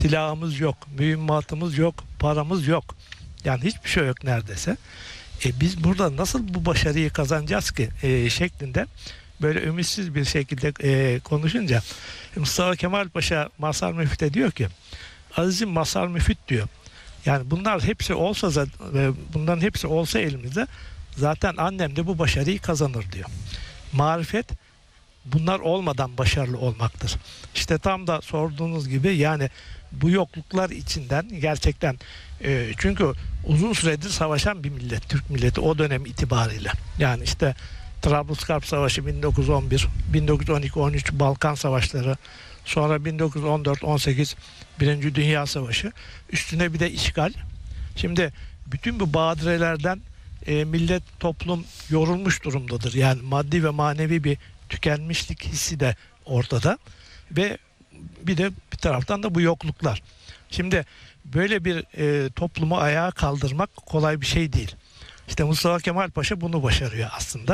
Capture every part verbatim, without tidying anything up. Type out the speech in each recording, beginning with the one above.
silahımız yok, mühimmatımız yok, paramız yok. Yani hiçbir şey yok neredeyse. E biz burada nasıl bu başarıyı kazanacağız ki e, şeklinde böyle ümitsiz bir şekilde e, konuşunca Mustafa Kemal Paşa Mazhar Müfit'e diyor ki, azizim Mazhar Müfit diyor. Yani bunlar hepsi olsa zaten, bunların hepsi olsa elimizde zaten annem de bu başarıyı kazanır diyor. Marifet bunlar olmadan başarılı olmaktır. İşte tam da sorduğunuz gibi yani bu yokluklar içinden gerçekten e, çünkü uzun süredir savaşan bir millet, Türk milleti o dönem itibariyle. Yani işte Trablusgarp Savaşı bin dokuz yüz on bir, bin dokuz yüz on iki on üç Balkan Savaşları, sonra bin dokuz yüz on dört on sekiz Birinci Dünya Savaşı, üstüne bir de işgal. Şimdi bütün bu badirelerden e, millet, toplum yorulmuş durumdadır. Yani maddi ve manevi bir tükenmişlik hissi de ortada ve bir de bir taraftan da bu yokluklar. Şimdi böyle bir e, toplumu ayağa kaldırmak kolay bir şey değil. İşte Mustafa Kemal Paşa bunu başarıyor aslında.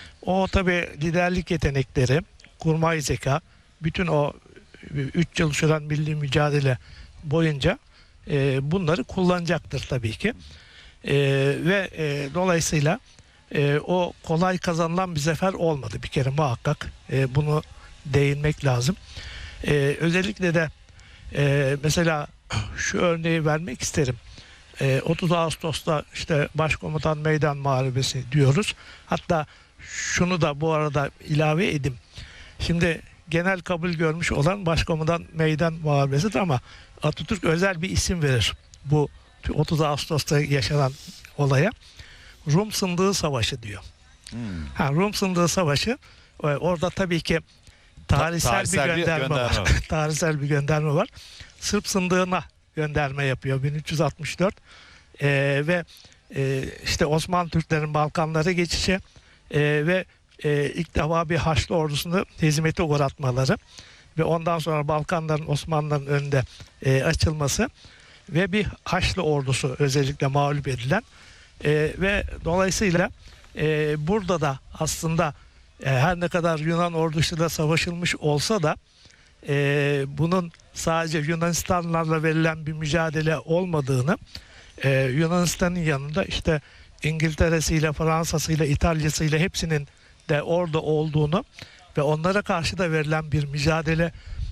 O tabii liderlik yetenekleri, kurmay zeka, bütün o üç yıl süren milli mücadele boyunca e, bunları kullanacaktır tabii ki. E, ve e, dolayısıyla e, o kolay kazanılan bir zafer olmadı bir kere muhakkak. E, bunu değinmek lazım. E, özellikle de e, mesela şu örneği vermek isterim. E, otuz Ağustos'ta işte Başkomutan Meydan Muharebesi diyoruz. Hatta şunu da bu arada ilave edeyim. Şimdi genel kabul görmüş olan Başkomutan Meydan Muharebesi'dir ama Atatürk özel bir isim verir bu otuz Ağustos'ta yaşanan olaya. Rum Sındığı Savaşı diyor. Hmm. Ha, Rum Sındığı Savaşı orada tabii ki tarihsel, Ta tarihsel bir gönderme, bir gönderme var. var. tarihsel bir gönderme var. Sırp sındığına gönderme yapıyor bin üç yüz altmış dört ee, ve e, işte Osmanlı Türklerin Balkanlara geçişi e, ve e, ilk defa bir Haçlı ordusunu hezimete uğratmaları ve ondan sonra Balkanların Osmanlıların önünde e, açılması ve bir Haçlı ordusu özellikle mağlup edilen e, ve dolayısıyla e, burada da aslında e, her ne kadar Yunan ordusuyla savaşılmış olsa da e, bunun sadece Yunanistanlarla verilen bir mücadele olmadığını, e, Yunanistan'ın yanında işte İngiltere'siyle, Fransa'sıyla, İtalya'sıyla hepsinin de orada olduğunu ve onlara karşı da verilen bir mücadele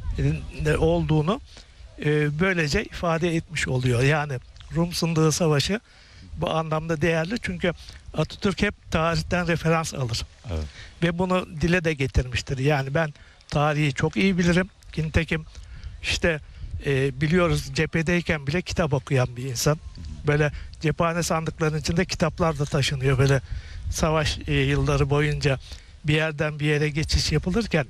e, olduğunu e, böylece ifade etmiş oluyor. Yani Rum Sındığı Savaşı bu anlamda değerli çünkü Atatürk hep tarihten referans alır. Evet. Ve bunu dile de getirmiştir. Yani ben tarihi çok iyi bilirim. Nitekim işte e, biliyoruz cephedeyken bile kitap okuyan bir insan. Böyle cephane sandıklarının içinde kitaplar da taşınıyor. Böyle savaş e, yılları boyunca bir yerden bir yere geçiş yapılırken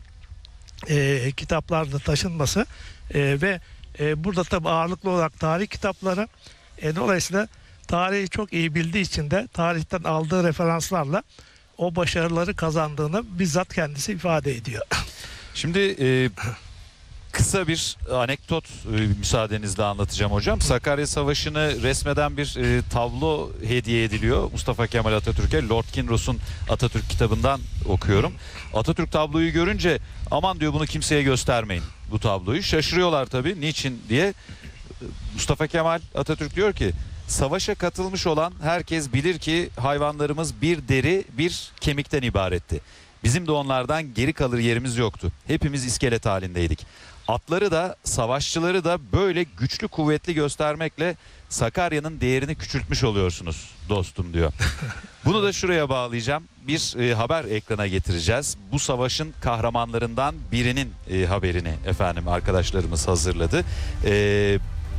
e, kitaplar da taşınması e, ve e, burada tabi ağırlıklı olarak tarih kitapları e, dolayısıyla tarihi çok iyi bildiği için de tarihten aldığı referanslarla o başarıları kazandığını bizzat kendisi ifade ediyor. Şimdi e, kısa bir anekdot e, müsaadenizle anlatacağım hocam. Sakarya Savaşı'nı resmeden bir e, tablo hediye ediliyor Mustafa Kemal Atatürk'e. Lord Kinross'un Atatürk kitabından okuyorum. Atatürk tabloyu görünce aman diyor bunu kimseye göstermeyin bu tabloyu. Şaşırıyorlar tabii niçin diye. Mustafa Kemal Atatürk diyor ki savaşa katılmış olan herkes bilir ki hayvanlarımız bir deri bir kemikten ibaretti. Bizim de onlardan geri kalır yerimiz yoktu. Hepimiz iskelet halindeydik. Atları da savaşçıları da böyle güçlü kuvvetli göstermekle Sakarya'nın değerini küçültmüş oluyorsunuz dostum diyor. Bunu da şuraya bağlayacağım. Bir e, haber ekrana getireceğiz. Bu savaşın kahramanlarından birinin e, haberini efendim arkadaşlarımız hazırladı. E,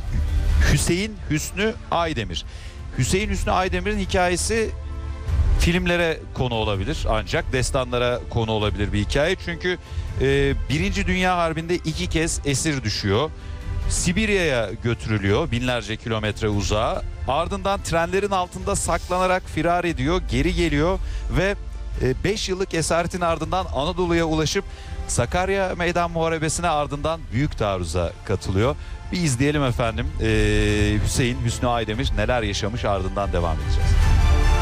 Hüseyin Hüsnü Aydemir. Hüseyin Hüsnü Aydemir'in hikayesi filmlere konu olabilir ancak destanlara konu olabilir bir hikaye. Çünkü e, Birinci Dünya Harbi'nde iki kez esir düşüyor. Sibirya'ya götürülüyor binlerce kilometre uzağa. Ardından trenlerin altında saklanarak firar ediyor, geri geliyor ve beş yıllık esaretin ardından Anadolu'ya ulaşıp Sakarya Meydan Muharebesi'ne ardından büyük taarruza katılıyor. Bir izleyelim efendim. Ee, Hüseyin Hüsnü Aydemir neler yaşamış ardından devam edeceğiz.